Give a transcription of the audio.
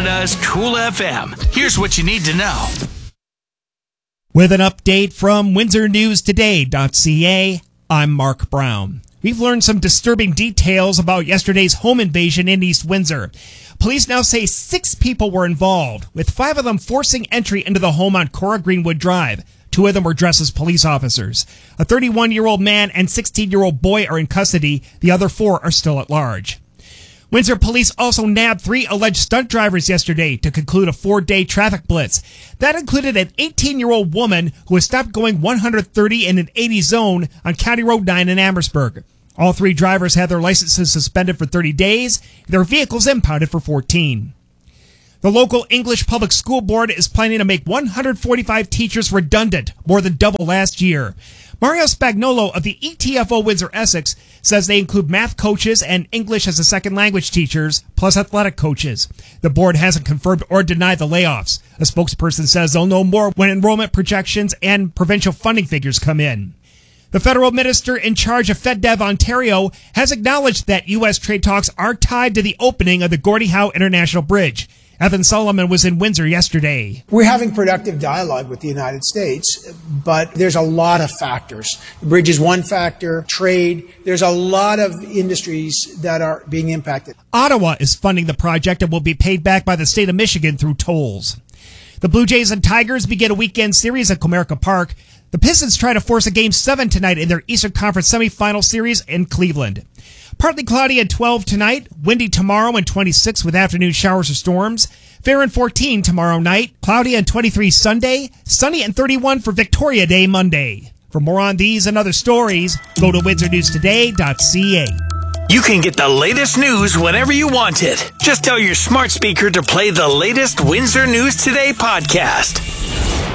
Canada's Cool FM. Here's what you need to know. With an update from WindsorNewsToday.ca, I'm Mark Brown. We've learned some disturbing details about yesterday's home invasion in East Windsor. Police now say 6 people were involved, with 5 of them forcing entry into the home on Cora Greenwood Drive. 2 of them were dressed as police officers. A 31-year-old man and 16-year-old boy are in custody. The other 4 are still at large. Windsor police also nabbed 3 alleged stunt drivers yesterday to conclude a 4-day traffic blitz. That included an 18-year-old woman who was stopped going 130 in an 80 zone on County Road 9 in Amherstburg. All 3 drivers had their licenses suspended for 30 days, their vehicles impounded for 14. The local English Public School Board is planning to make 145 teachers redundant, more than double last year. Mario Spagnolo of the ETFO Windsor Essex says they include math coaches and English as a second language teachers, plus athletic coaches. The board hasn't confirmed or denied the layoffs. A spokesperson says they'll know more when enrollment projections and provincial funding figures come in. The federal minister in charge of FedDev Ontario has acknowledged that U.S. trade talks are tied to the opening of the Gordie Howe International Bridge. Evan Solomon was in Windsor yesterday. We're having productive dialogue with the United States, but there's a lot of factors. The bridge is one factor, trade. There's a lot of industries that are being impacted. Ottawa is funding the project and will be paid back by the state of Michigan through tolls. The Blue Jays and Tigers begin a weekend series at Comerica Park. The Pistons try to force a Game 7 tonight in their Eastern Conference semifinal series in Cleveland. Partly cloudy at 12 tonight, windy tomorrow and 26 with afternoon showers or storms. Fair and 14 tomorrow night, cloudy and 23 Sunday, sunny and 31 for Victoria Day Monday. For more on these and other stories, go to WindsorNewsToday.ca. You can get the latest news whenever you want it. Just tell your smart speaker to play the latest Windsor News Today podcast.